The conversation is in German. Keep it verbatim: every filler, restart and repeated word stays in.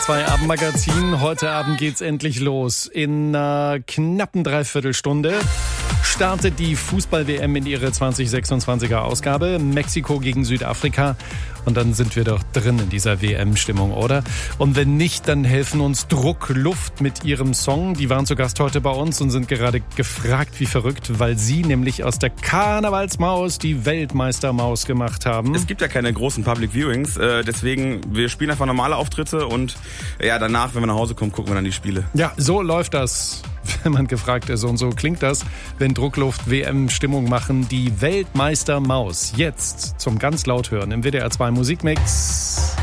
Zwei Abendmagazin. Heute Abend geht's endlich los. In einer knappen Dreiviertelstunde startet die Fußball-W M in ihre zwanzig sechsundzwanziger Ausgabe. Mexiko gegen Südafrika. Und dann sind wir doch drin in dieser W M-Stimmung, oder? Und wenn nicht, dann helfen uns Druck Luft mit ihrem Song. Die waren zu Gast heute bei uns und sind gerade gefragt wie verrückt, weil sie nämlich aus der Karnevalsmaus die Weltmeistermaus gemacht haben. Es gibt ja keine großen Public Viewings, äh, deswegen, wir spielen einfach normale Auftritte und ja, danach, wenn wir nach Hause kommen, gucken wir dann die Spiele. Ja, so läuft das, wenn man gefragt ist. Und so klingt das, wenn Druckluft W M-Stimmung machen. Die Weltmeistermaus jetzt zum ganz laut hören im W D R zwei Musikmix.